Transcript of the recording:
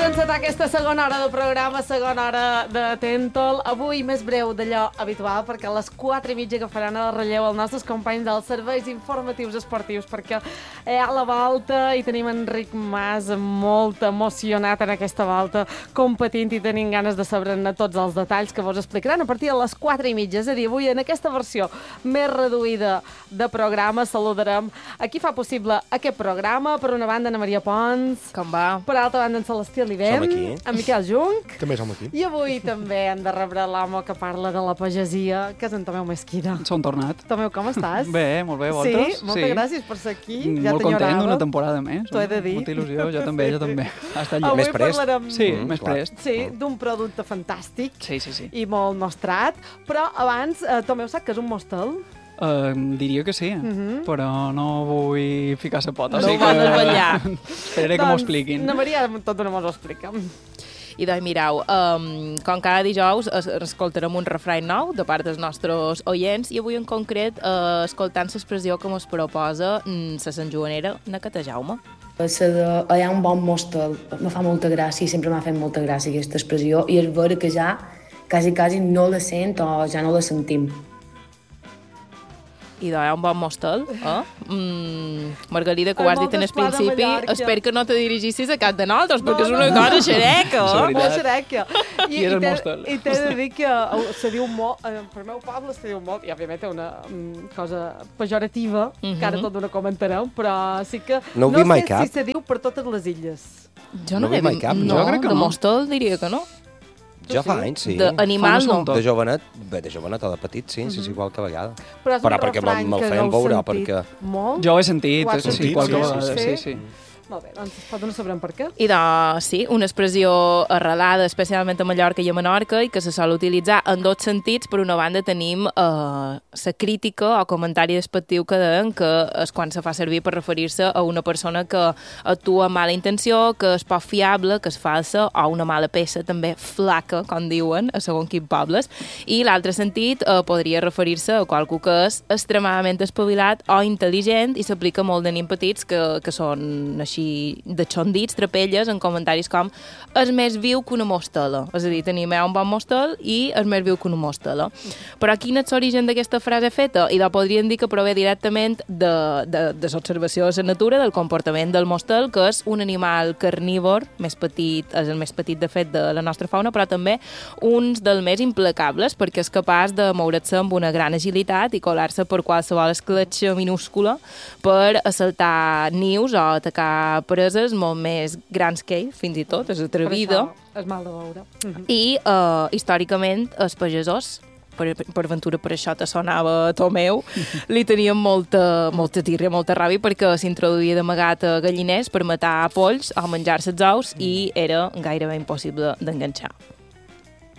encetar aquesta segona hora de programa, segona hora de Tentol. Avui més breu d'allò habitual, perquè a les 4:30 agafaran el relleu els nostres companys dels serveis informatius esportius, perquè a la volta hi tenim Enric Mas molt emocionat en aquesta volta, competint i tenint ganes de saber-ne tots els detalls que vos explicaran a partir de les 4:30. És a dir, avui en aquesta versió més reduïda de programa saludarem a qui fa possible aquest programa. Per una banda, Ana Maria Pons. Com va? Per altra banda, en Celestí Olivent. Som aquí. En Miquel Junc. També som aquí. I avui també hem de rebre l'home que parla de la pagesia, que és en Tomeu Mesquida. Som tornat. Tomeu, com estàs? Bé, molt bé, vosaltres? Sí, moltes gràcies per ser aquí. Ja molt content d'una temporada més. T'ho he de dir. Molta il·lusió, jo també. Ha estat Avui Més prest. parlarem... Sí, més prest. Sí, d'un producte fantàstic. Sí. I molt nostrat. Però abans, Tomeu sap que és un mostel? Diria que sí, però no vull ficar la pota. No ho vol desvetllar. Esperaré que m'ho expliquin. Ana Maria tot d'una mos ho explica. I doncs mireu, com cada dijous escoltarem un refrany nou de part dels nostres oients i avui en concret escoltant l'expressió que ens proposa la Sant Joanera Nacata Jaume. Hi ha un bon mostel, me fa molta gràcia i sempre m'ha fet molta gràcia aquesta expressió i és vera que ja quasi no la sent o ja no la sentim. I doncs, un bon mostel, Margarida, que ho has dit en el principi, espero que no te dirigissis a cap de nosaltres, perquè és una cosa xereca, Molt xereca. I és el mostel. I t'he de dir que se diu molt, per meu poble se diu molt, i òbviament té una cosa pejorativa, que ara tot una comentarem, però sí que No ho no vi mai sé cap. si se diu per totes les illes. Jo No n'he ve mai vist- cap, no, jo crec que de no. mostel diria que no. Jo fa anys, sí. D'animal no. Fa De jovenet, bé, de jovenet o de petit, sí, sí, qualque vegada. Però és un perquè refrany me'l que feien heu veure, sentit perquè... molt. Jo ho he sentit, Ho has sí, sentit, qualque sí, vegada, sí. sí. Molt bé, doncs pot no sabrem per què. I doncs, sí, una expressió arrelada especialment a Mallorca i a Menorca i que se sol utilitzar en dos sentits. Per una banda tenim la crítica o comentari despectiu que deien que és quan se fa servir per referir-se a una persona que actua amb mala intenció, que és poc fiable, que és falsa o una mala peça, també flaca, com diuen, a segons quins pobles. I l'altre sentit podria referir-se a qualcú que és extremadament espavilat o intel·ligent i s'aplica molt de nens petits que són així de xondits, trapelles, en comentaris com és més viu que una mostela. És a dir, tenim un bon mostel i és més viu que una mostela. Però quin és l'origen d'aquesta frase feta? I la podríem dir que prové directament de l'observació de la natura, del comportament del mostel, que és un animal carnívor, més petit, és el més petit, de fet, de la nostra fauna, però també un dels més implacables, perquè és capaç de moure's amb una gran agilitat i colar-se per qualsevol escletxa minúscula per assaltar nius o atacar preses molt més grans que ell, fins i tot, és atrevida. Per això és mal de veure. I, històricament, els pagesos, per ventura per això te sonava Tomeu, li tenien molta tírria, molta ràbia, perquè s'introduïa d'amagat a galliners per matar polls o menjar-se els ous i era gairebé impossible d'enganxar.